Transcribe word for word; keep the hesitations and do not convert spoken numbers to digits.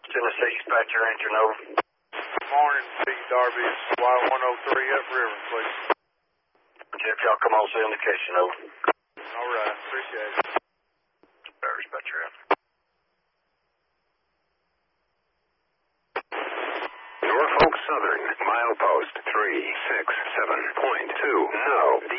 Tennessee dispatcher, answer, over. Morning, Pete Darby. It's Y one oh three up river, please. Jeff, y'all come on, say indication, over. All right, appreciate it. Dispatcher, out. Norfolk Southern, milepost three six seven point two. Now, the